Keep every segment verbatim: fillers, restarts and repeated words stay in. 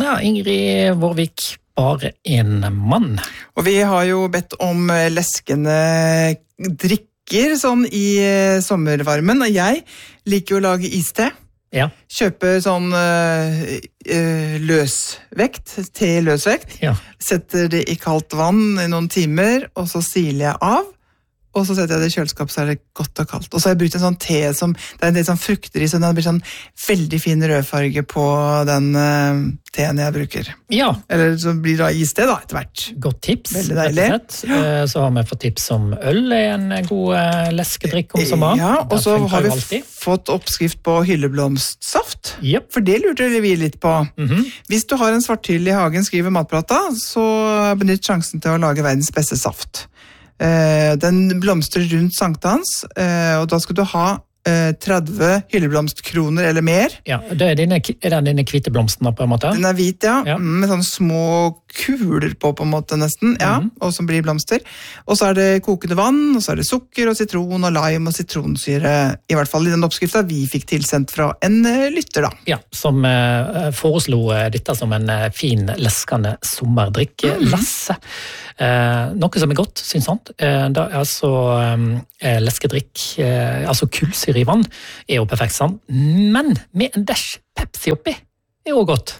Ja, Ingrid Vårvik, bare en mann. Og vi har jo bedt om leskende drikker sånn i sommervarmen, og jeg liker jo å lage iste. Ja. Kjøper sånn uh, uh, løsvekt, te løsvekt, ja. Setter det i kaldt vann i noen timer, og så siler jeg av, og så setter jeg det i kjøleskap, så er det godt og kaldt. Og så har jeg brukt en sånn te som, det er en del sånn frukter i, så det blir sånn veldig fin rødfarge på den uh, teen jeg bruker. Ja. Eller så blir det iste da, etter hvert. Godt tips. Veldig deilig. Ja. Så har vi fått tips om øl, er en god leskedrikk om sommeren. Ja, og så har vi alltid. fått oppskrift på hylleblomstsaft. Yep. For det lurte vi litt på. Mm-hmm. Hvis du har en svarthylle i hagen, skriver matprata, så benytt sjansen til å lage verdens beste saft. Den blomstrer rundt sankthans, og da skal du ha tretti hylleblomstkroner eller mer. Ja, det er, dine, er den dine hvite blomstene på en måte? Den er hvit, ja, ja. Med sånne små kuler på på en måte nesten, ja, mm-hmm. Og som blir blomster. Og så er det kokende vann, og så er det sukker og sitron og lime og sitronsyre, i hvert fall i den oppskriften vi fikk tilsendt fra en lytter da. Ja, som uh, foreslo dette som en uh, fin, leskende sommerdrikk, mm-hmm. Lasse. Uh, noe som er godt, synes han. Uh, det er altså um, leskedrikk, uh, altså kullsyre i vann, er jo perfekt sant, men med en dash Pepsi oppi, er jo godt.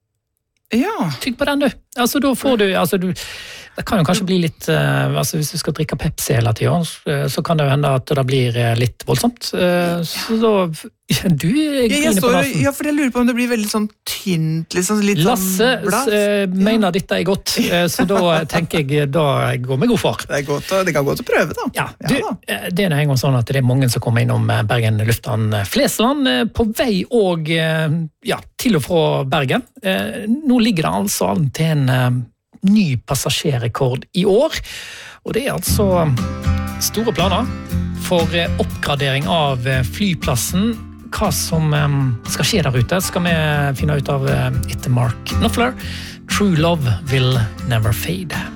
Ja. Tygg på den du. Altså da får du, altså du, det kan jo kanskje bli litt, uh, altså hvis du skal drikke Pepsi hele tiden, uh, så kan det jo hende at det blir uh, litt voldsomt. Uh, så da, du griner på nassen. Ja, for jeg lurer på om det blir veldig sånn tynt, liksom litt Lasse sånn blad. uh, mener ja. Dette er godt, uh, så da tenker jeg, da går vi god for. Det er godt, det kan gå til å prøve da. Ja, du, ja, da. Det er en gang sånn at det er mange som kommer innom Bergen Lufthavn Flesland, uh, på vei og uh, ja, til og fra Bergen. Uh, nå ligger det altså an til en uh, ny passasjerrekord i år, og det er altså store planer for oppgradering av flyplassen. Hva som skal skje der ute skal vi finne ut av etter Mark Knopfler. True Love Will Never Fade.